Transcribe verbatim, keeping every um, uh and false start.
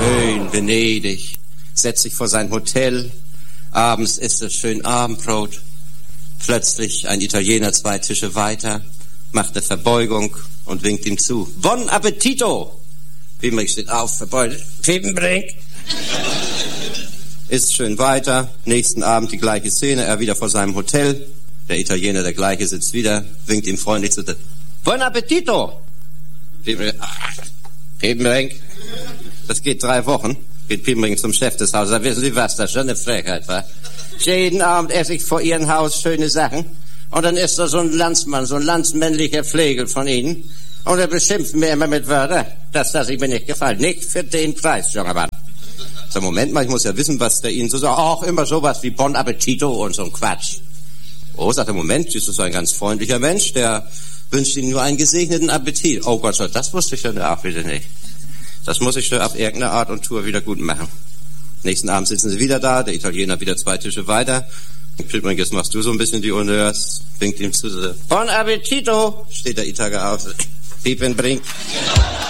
Schön Venedig, setzt sich vor sein Hotel, abends isst er schön Abendbrot. Plötzlich ein Italiener zwei Tische weiter, macht eine Verbeugung und winkt ihm zu. Buon appetito! Piepenbrink steht auf, verbeugt. Piepenbrink! Isst schön weiter, nächsten Abend die gleiche Szene, er wieder vor seinem Hotel. Der Italiener, der gleiche, sitzt wieder, winkt ihm freundlich zu. Buon appetito! Piepenbrink, Piepenbrink. Das geht drei Wochen. Geht Piepenbrink zum Chef des Hauses. Da wissen Sie was, das ist schon eine Frechheit, wa? Jeden Abend esse ich vor Ihrem Haus schöne Sachen. Und dann ist da so ein Landsmann, so ein landsmännlicher Flegel von Ihnen. Und er beschimpft mir immer mit Wörtern. Das lasse ich mir nicht gefallen. Nicht für den Preis, junger Mann. So, Moment mal, ich muss ja wissen, was der Ihnen so sagt. Auch immer sowas wie Buon appetito und so ein Quatsch. Oh, sagt er, Moment, das ist ein ganz freundlicher Mensch, der wünscht Ihnen nur einen gesegneten Appetit. Oh Gott sei Dank, das wusste ich dann auch wieder nicht. Das muss ich auf irgendeine Art und Tour wieder gut machen. Nächsten Abend sitzen sie wieder da, der Italiener wieder zwei Tische weiter. Piepenbrink, jetzt machst du so ein bisschen die Honneurs, winkt ihm zu. So, Buon appetito, steht der Italiener auf. Piepenbrink.